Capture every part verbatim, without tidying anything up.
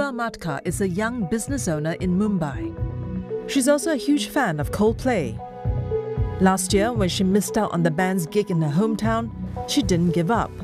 Poova Matka is a young business owner in Mumbai. She's also a huge fan of Coldplay. Last year, when she missed out on the band's gig in her hometown, she didn't give up.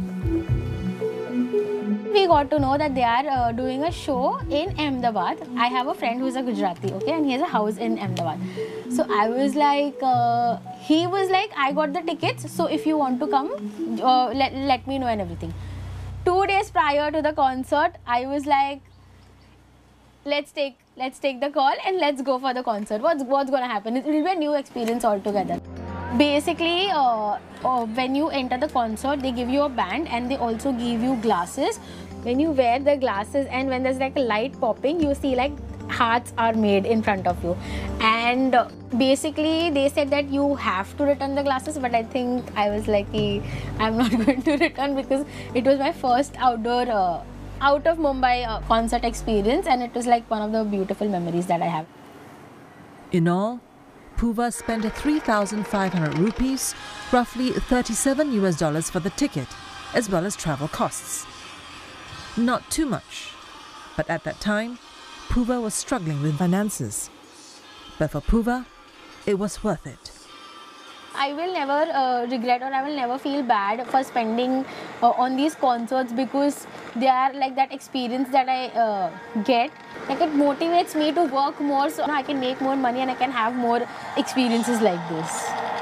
We got to know that they are uh, doing a show in Ahmedabad. I have a friend who's a Gujarati, okay, and he has a house in Ahmedabad. So I was like, uh, he was like, I got the tickets, so if you want to come, uh, let, let me know and everything. Two days prior to the concert, I was like, let's take let's take the call and let's go for the concert. What's, what's going to happen? It will be a new experience altogether. Basically, uh, uh, when you enter the concert, they give you a band and they also give you glasses. When you wear the glasses and when there's like a light popping, you see like hearts are made in front of you. And uh, basically, they said that you have to return the glasses, but I think I was like, I'm not going to return because it was my first outdoor, uh, out of Mumbai uh, concert experience, and it was like one of the beautiful memories that I have. In all, Poova spent three thousand five hundred rupees, roughly thirty-seven US dollars for the ticket, as well as travel costs. Not too much, but at that time, Poova was struggling with finances. But for Poova, it was worth it. I will never uh, regret or I will never feel bad for spending uh, on these concerts because they are like that experience that I uh, get. Like it motivates me to work more so I can make more money and I can have more experiences like this.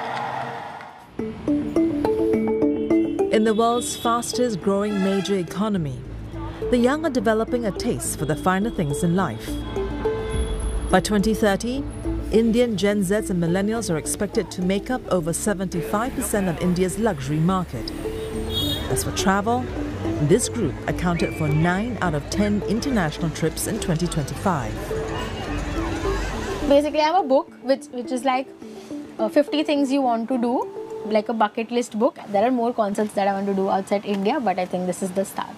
In the world's fastest growing major economy, the young are developing a taste for the finer things in life. By twenty thirty, Indian Gen Zs and millennials are expected to make up over seventy-five percent of India's luxury market. As for travel, this group accounted for nine out of ten international trips in twenty twenty-five. Basically, I have a book which, which is like uh, fifty things you want to do, like a bucket list book. There are more concerts that I want to do outside India, but I think this is the start.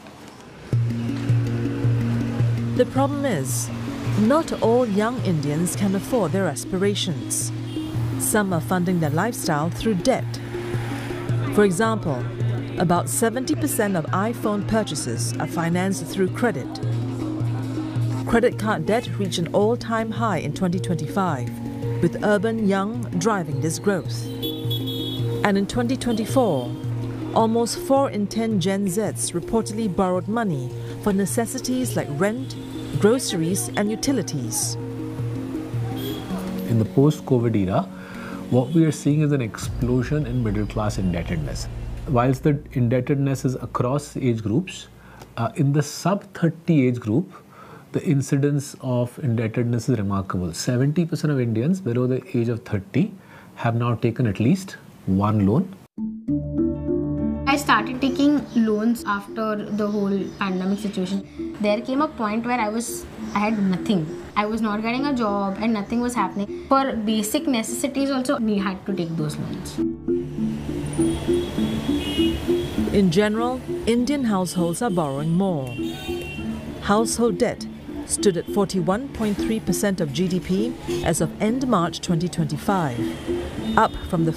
The problem is, not all young Indians can afford their aspirations. Some are funding their lifestyle through debt. For example, about seventy percent of iPhone purchases are financed through credit. Credit card debt reached an all-time high in twenty twenty-five, with urban young driving this growth. And in twenty twenty-four, almost four in ten Gen Zs reportedly borrowed money for necessities like rent, groceries and utilities. In the post-COVID era, what we are seeing is an explosion in middle-class indebtedness. Whilst the indebtedness is across age groups, uh, in the sub thirty age group, the incidence of indebtedness is remarkable. seventy percent of Indians below the age of thirty have now taken at least one loan. I started taking loans after the whole pandemic situation. There came a point where I was, I had nothing. I was not getting a job and nothing was happening. For basic necessities also, we had to take those loans. In general, Indian households are borrowing more. Household debt stood at forty-one point three percent of G D P as of end March twenty twenty-five, up from the